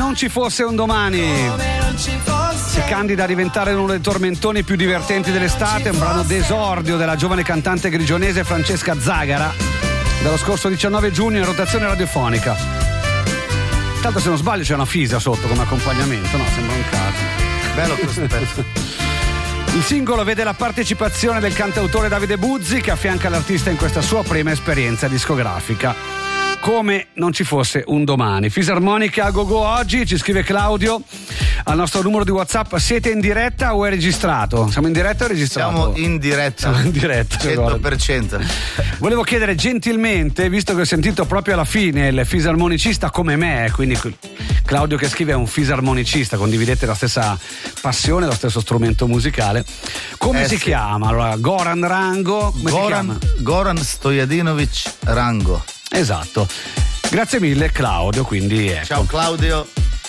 non ci fosse un domani. Si candida a diventare uno dei tormentoni più divertenti dell'estate, un brano d'esordio della giovane cantante grigionese Francesca Zagara, dallo scorso 19 giugno in rotazione radiofonica. Tanto se non sbaglio c'è una fisa sotto come accompagnamento, no? Sembra un caso. Bello questo pezzo. Il singolo vede la partecipazione del cantautore Davide Buzzi, che affianca l'artista in questa sua prima esperienza discografica. Come non ci fosse un domani. Fisarmonica a go-go oggi, ci scrive Claudio al nostro numero di WhatsApp: siete in diretta o è registrato? Siamo in diretta o è registrato? Siamo in diretta. 100%. Volevo chiedere gentilmente, visto che ho sentito proprio alla fine il fisarmonicista come me, quindi Claudio che scrive è un fisarmonicista, condividete la stessa passione, lo stesso strumento musicale, come si chiama? Allora, Goran Rango, come si chiama? Goran Stojadinovic Rango. Esatto, grazie mille Claudio, quindi ecco. Ciao Claudio,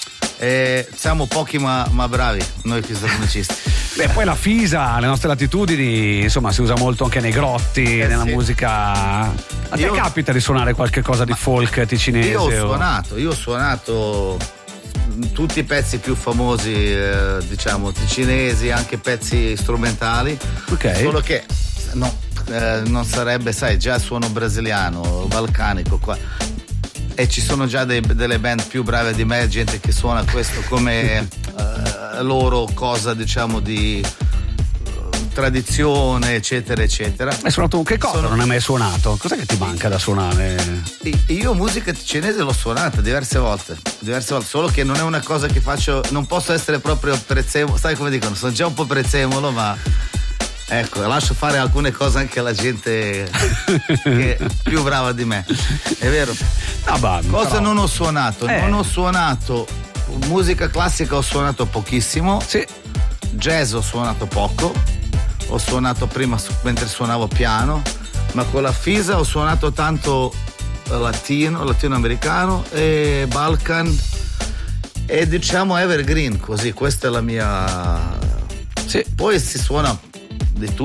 siamo pochi ma bravi noi fisarmonicisti. Beh, poi la fisa alle nostre latitudini insomma si usa molto anche nei grotti, nella musica. A te capita di suonare qualche cosa di folk ticinese? Io ho suonato tutti i pezzi più famosi, diciamo ticinesi, anche pezzi strumentali. Ok. Solo che non sarebbe, sai, già suono brasiliano, balcanico qua, e ci sono già delle band più brave di me, gente che suona questo come loro cosa, diciamo, di tradizione, eccetera eccetera. Hai suonato che cosa? Non hai mai suonato? Cos'è che ti manca da suonare? Io musica ticinese l'ho suonata diverse volte, solo che non è una cosa che faccio, non posso essere proprio prezzemolo, sai come dicono, sono già un po' prezzemolo, ma ecco, lascio fare alcune cose anche alla gente che è più brava di me, è vero. Cosa non ho suonato? Non ho suonato musica classica, ho suonato pochissimo. Sì. Jazz ho suonato poco, ho suonato prima mentre suonavo piano, ma con la fisa ho suonato tanto latinoamericano e Balkan e diciamo evergreen, così, questa è la mia. Sì. Poi si suona di tutto.